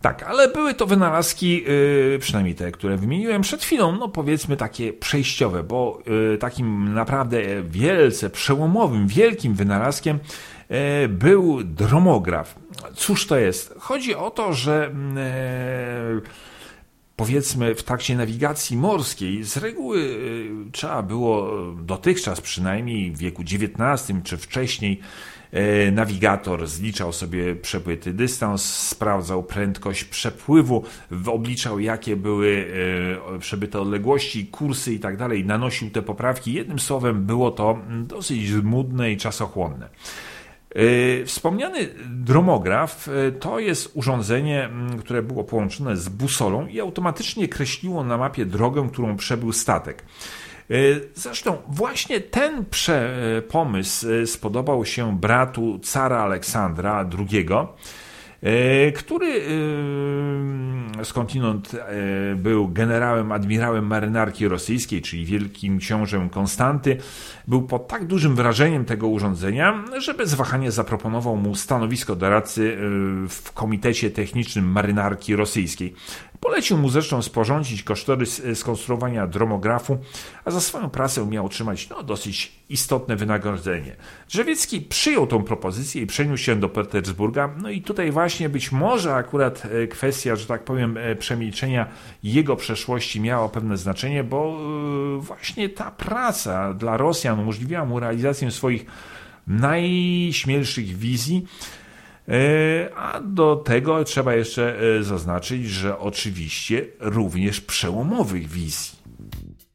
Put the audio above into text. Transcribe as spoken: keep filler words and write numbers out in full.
Tak, ale były to wynalazki, yy, przynajmniej te, które wymieniłem przed chwilą, no powiedzmy takie przejściowe, bo yy, takim naprawdę wielce przełomowym, wielkim wynalazkiem yy, był dromograf. Cóż to jest? Chodzi o to, że yy, powiedzmy w trakcie nawigacji morskiej z reguły yy, trzeba było dotychczas przynajmniej w wieku dziewiętnastym czy wcześniej nawigator zliczał sobie przepłyty dystans, sprawdzał prędkość przepływu, obliczał jakie były przebyte odległości, kursy i tak dalej, nanosił te poprawki. Jednym słowem było to dosyć żmudne i czasochłonne. Wspomniany dromograf to jest urządzenie, które było połączone z busolą i automatycznie kreśliło na mapie drogę, którą przebył statek. Zresztą właśnie ten pomysł spodobał się bratu cara Aleksandra drugiego, który skądinąd był generałem, admirałem marynarki rosyjskiej, czyli wielkim książę Konstanty, był pod tak dużym wrażeniem tego urządzenia, że bez wahania zaproponował mu stanowisko doradcy w Komitecie Technicznym Marynarki Rosyjskiej. Polecił mu zresztą sporządzić kosztorys skonstruowania dromografu, a za swoją pracę miał otrzymać no, dosyć istotne wynagrodzenie. Drzewiecki przyjął tą propozycję i przeniósł się do Petersburga. No i tutaj właśnie być może akurat kwestia, że tak powiem, przemilczenia jego przeszłości miała pewne znaczenie, bo właśnie ta praca dla Rosjan umożliwiła mu realizację swoich najśmielszych wizji. A do tego trzeba jeszcze zaznaczyć, że oczywiście również przełomowych wizji.